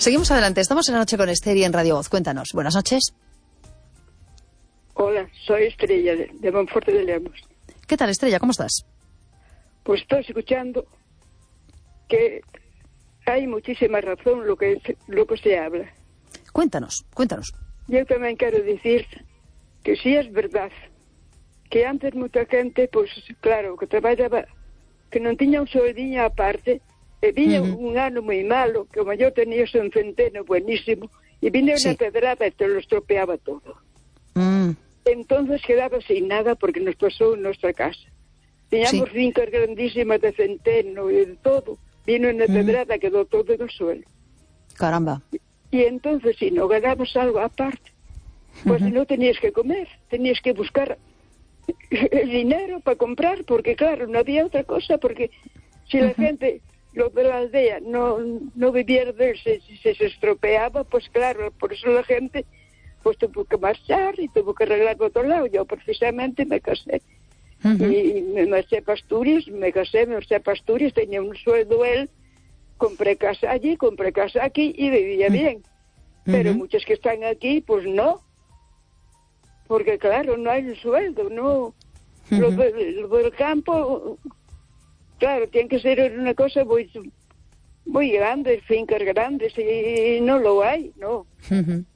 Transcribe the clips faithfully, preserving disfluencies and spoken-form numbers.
Seguimos adelante, estamos en La Noche con Esther y en Radio Voz. Cuéntanos, buenas noches. Hola, soy Estrella de, de Monforte de Lemos. ¿Qué tal, Estrella? ¿Cómo estás? Pues estoy escuchando que hay muchísima razón lo que, lo que se habla. Cuéntanos, cuéntanos. Yo también quiero decir que sí es verdad que antes mucha gente, pues claro, que trabajaba, que no tenía un soldinho aparte, e viña uh-huh. un ano moi malo, como yo tenía un centeno buenísimo, y vine sí. una pedrada y te lo estropeaba todo. Mm. Entonces quedaba sin nada porque nos pasó en nuestra casa. Teníamos sí. fincas grandísimas de centeno y de todo. Vino una pedrada, mm. quedó todo en el suelo. Caramba. Y, y entonces si no ganabas algo aparte, pues uh-huh. no tenías que comer, tenías que buscar el dinero para comprar, porque claro, no había otra cosa, porque si la uh-huh. gente, los de la aldea, no, no viviera de él, se, se, se estropeaba, pues claro, por eso la gente pues tuvo que marchar y tuvo que arreglar por otro lado. Yo precisamente me casé uh-huh. y me marché para Asturias, me casé, me marché para Asturias, tenía un sueldo él, compré casa allí, compré casa aquí y vivía uh-huh. bien. Pero uh-huh. muchos que están aquí, pues no, porque claro, no hay un sueldo, no. Uh-huh. Lo, lo del campo, claro, tiene que ser una cosa muy, muy grande, fincas grandes, y no lo hay, no. Uh-huh.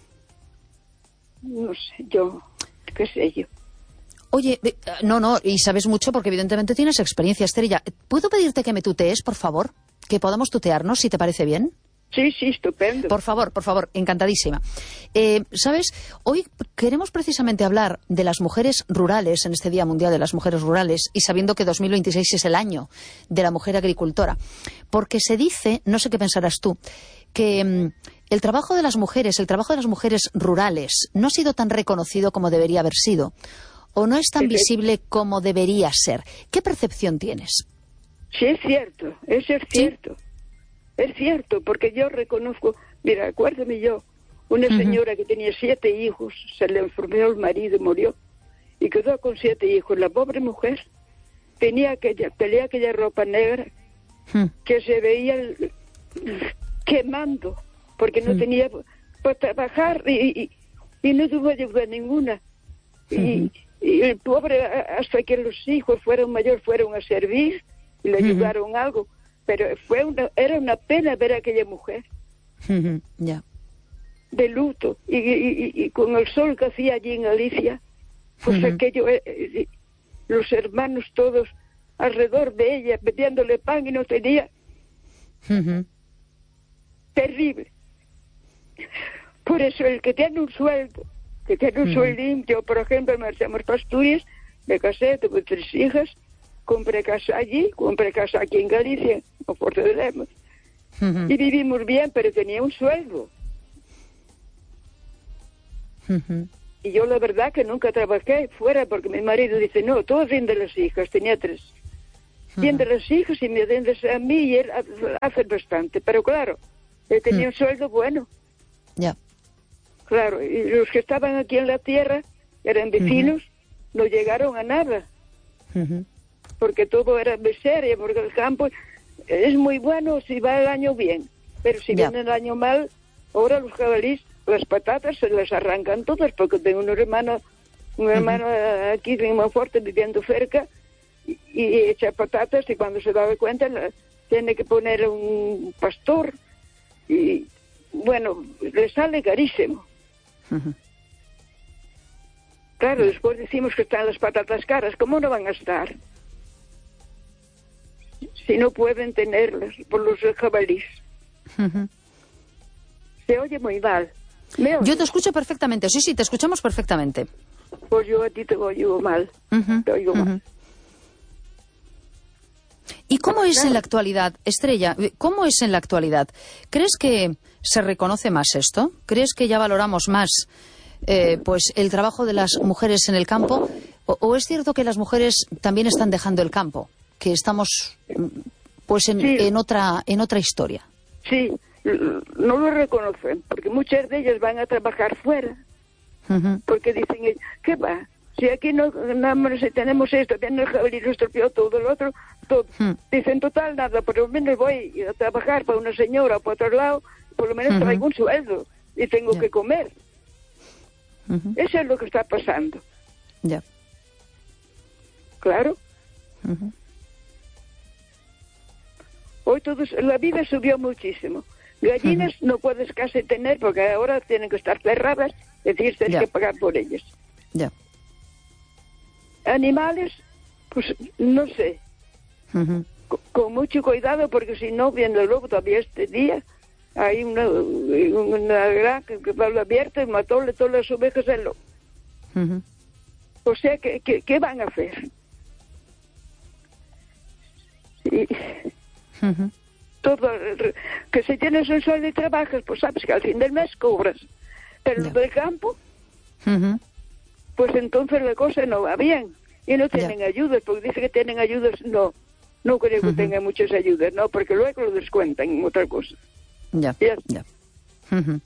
No sé, yo, qué sé yo. Oye, no, no, y sabes mucho porque evidentemente tienes experiencia, Estrella. ¿Puedo pedirte que me tutees, por favor? Que podamos tutearnos, si te parece bien. Sí, sí, estupendo. Por favor, por favor, encantadísima. Eh, ¿Sabes? Hoy queremos precisamente hablar de las mujeres rurales en este Día Mundial de las Mujeres Rurales y sabiendo que dos mil veintiséis es el año de la mujer agricultora. Porque se dice, no sé qué pensarás tú, que mmm, el trabajo de las mujeres, el trabajo de las mujeres rurales no ha sido tan reconocido como debería haber sido o no es tan visible como debería ser. ¿Qué percepción tienes? Sí, es cierto, eso es cierto. ¿Sí? Es cierto, porque yo reconozco, mira, acuérdame yo, una uh-huh. señora que tenía siete hijos, se le enfermó el marido y murió, y quedó con siete hijos. La pobre mujer tenía aquella, tenía aquella ropa negra uh-huh. que se veía el, quemando, porque no uh-huh. tenía para trabajar y, y, y no tuvo ayuda ninguna. Uh-huh. Y, y el pobre, hasta que los hijos fueron mayores, fueron a servir y le uh-huh. ayudaron algo. Pero fue una, era una pena ver a aquella mujer uh-huh. yeah. de luto y, y, y con el sol que hacía allí en Galicia, pues uh-huh. aquello, eh, los hermanos todos alrededor de ella pidiéndole pan y no tenía. Uh-huh. Terrible. Por eso el que tiene un sueldo, que tiene un uh-huh. sueldín, yo por ejemplo me marchamos para Asturias, me casé, tuve tres hijas, compré casa allí, compré casa aquí en Galicia, en Monforte de Lemos, uh-huh. y vivimos bien, pero tenía un sueldo. Uh-huh. Y yo la verdad que nunca trabajé fuera, porque mi marido dice, no, todo bien de las hijas, tenía tres. Uh-huh. Bien de las hijas y me atiendes a mí y él hace bastante, pero claro, él tenía uh-huh. un sueldo bueno. Ya. Yeah. Claro, y los que estaban aquí en la tierra, eran vecinos, uh-huh. no llegaron a nada. Uh-huh. Porque todo era miseria, porque el campo es muy bueno si va el año bien, pero si ya. viene el año mal, ahora los jabalíes, las patatas se las arrancan todas, porque tengo un hermano, un hermano uh-huh. aquí en Monforte viviendo cerca, y, y echa patatas, y cuando se da cuenta la, tiene que poner un pastor, y bueno, le sale carísimo. Uh-huh. Claro, después decimos que están las patatas caras, ¿cómo no van a estar? Si no pueden tenerlas por los jabalíes. Uh-huh. Se oye muy mal. ¿Me yo te escucho perfectamente, sí, sí, te escuchamos perfectamente. Pues yo a ti te oigo mal. Uh-huh. Te oigo uh-huh. mal. ¿Y cómo es en la actualidad, Estrella? ¿Cómo es en la actualidad? ¿Crees que se reconoce más esto? ¿Crees que ya valoramos más eh, pues el trabajo de las mujeres en el campo? ¿O, o es cierto que las mujeres también están dejando el campo? Que estamos pues en, sí. en otra en otra historia. Sí, no lo reconocen, porque muchas de ellas van a trabajar fuera. Uh-huh. Porque dicen, ¿qué va? Si aquí no, no si tenemos esto, tiene el jabalí, lo estropeó todo el otro, todo. Uh-huh. Dicen, total, nada, por lo menos voy a trabajar para una señora o para otro lado por lo menos uh-huh. traigo un sueldo y tengo yeah. que comer. Uh-huh. Eso es lo que está pasando. Ya. Yeah. Claro. Uh-huh. Hoy todo, la vida subió muchísimo. Gallinas uh-huh. no puedes casi tener porque ahora tienen que estar cerradas, es decir, tienes yeah. que pagar por ellas. Ya. Yeah. Animales, pues no sé. Uh-huh. Con, con mucho cuidado porque si no, viendo luego todavía este día, hay una, una granja que va abierta y mató todas las ovejas del lobo. Uh-huh. O sea, ¿qué, qué, qué van a hacer? Y, uh-huh. todo, que si tienes un sueldo y trabajas, pues sabes que al fin del mes cobras. Pero yeah. del campo, uh-huh. pues entonces la cosa no va bien. Y no tienen yeah. ayudas, porque dice que tienen ayudas, no. No creo que uh-huh. tengan muchas ayudas, no, porque luego lo descuentan en otra cosa. Ya, yeah. ya. Yeah. Uh-huh.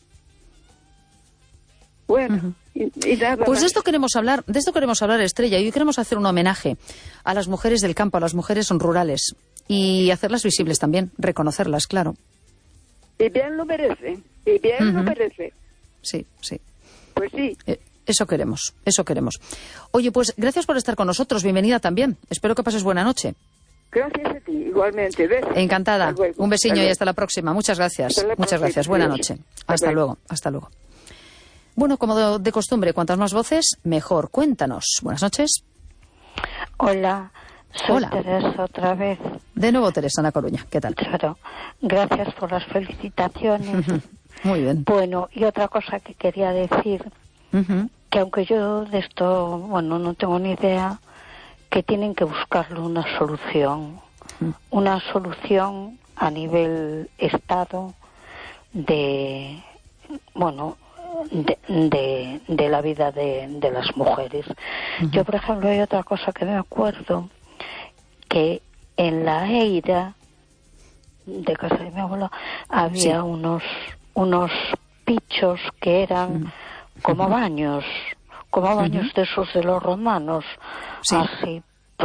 Bueno, uh-huh. y, y nada Pues más. de esto queremos hablar, de esto queremos hablar, Estrella, y hoy queremos hacer un homenaje a las mujeres del campo, a las mujeres rurales, y hacerlas visibles también, reconocerlas, claro. Y bien lo merece, y bien uh-huh. lo merece. Sí, sí. Pues sí. Eh, eso queremos, eso queremos. Oye, pues gracias por estar con nosotros, bienvenida también. Espero que pases buena noche. Gracias a ti, igualmente. ¿Ves? Encantada. Un besiño hasta y hasta la próxima. Muchas gracias. Muchas próxima. gracias. Buena noche. Hasta, hasta luego. Hasta luego. Bueno, como de costumbre, cuantas más voces, mejor. Cuéntanos. Buenas noches. Hola. Soy Hola. Teresa otra vez. De nuevo Teresa, Ana Coruña. ¿Qué tal? Claro. Gracias por las felicitaciones. Muy bien. Bueno, y otra cosa que quería decir, uh-huh. que aunque yo de esto, bueno, no tengo ni idea, que tienen que buscarle una solución, uh-huh. una solución a nivel Estado de, bueno, de, de, de la vida de, de las mujeres. Uh-huh. Yo, por ejemplo, hay otra cosa que me acuerdo, que en la Eira de casa de mi abuela había sí. unos unos pichos que eran uh-huh. como baños, como baños uh-huh. de esos de los romanos, sí. así